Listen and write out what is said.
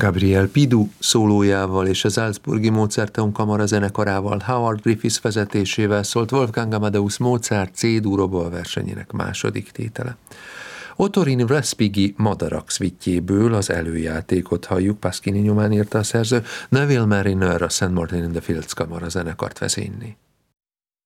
Gabriel Pidu szólójával és a Salzburgi Mozarteum kamara zenekarával Howard Griffiths vezetésével szólt Wolfgang Amadeus Mozart C-dur versenyének második tétele. Ottorin Respighi Madarak szvitjéből az előjátékot halljuk, Pasquini nyomán írta a szerző, Neville Mariner a St. Martin in the Fields kamara zenekart vezényli.